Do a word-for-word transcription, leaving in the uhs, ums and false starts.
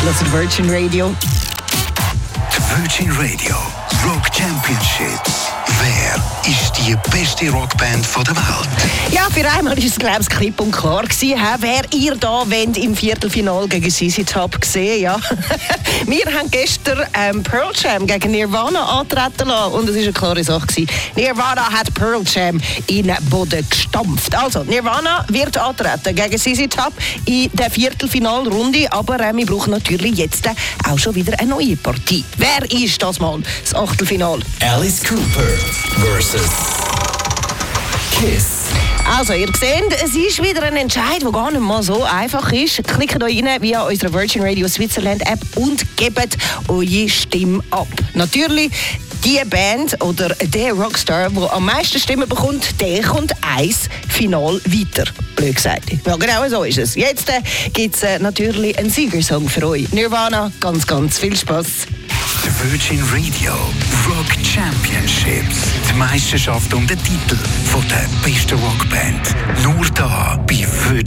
hört Virgin Radio. Die Virgin Radio Rock Championships. Wer ist die beste Rockband der Welt? Ja, für einmal war es, glaube ich, klipp und klar gewesen, wer ihr da wollt im Viertelfinale gegen Z Z Top gesehen. Ja. Wir haben gestern ähm, Pearl Jam gegen Nirvana antreten lassen und es war eine klare Sache gewesen. Nirvana hat Pearl Jam in den Boden gestampft. Also, Nirvana wird antreten gegen Z Z Top in der Viertelfinalrunde, aber äh, wir brauchen natürlich jetzt äh, auch schon wieder eine neue Partie. Wer ist das mal? Das Achtelfinale. Alice Cooper versus Kiss. Also, ihr seht, es ist wieder ein Entscheid, der gar nicht mal so einfach ist. Klickt euch rein via unsere Virgin Radio Switzerland App und gebt eure Stimme ab. Natürlich, die Band oder der Rockstar, der am meisten Stimmen bekommt, der kommt eins Final weiter. Blöd gesagt. Ja, genau so ist es. Jetzt äh, gibt es äh, natürlich einen Siegersong für euch. Nirvana, ganz, ganz viel Spaß. Die Virgin Radio Rock Championships. Die Meisterschaft um den Titel von der besten Rockband. Nur da bei Virgin.